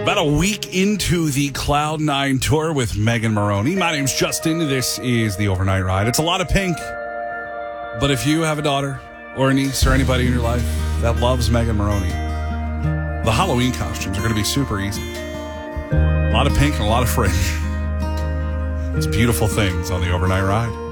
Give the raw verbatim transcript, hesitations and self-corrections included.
About a week into the Cloud Nine tour with Megan Moroney. My name's Justin. This is the Overnight Ride. It's a lot of pink, but if you have a daughter or a niece or anybody in your life that loves Megan Moroney, the Halloween costumes are going to be super easy. A lot of pink and a lot of fringe. It's beautiful things on the Overnight Ride.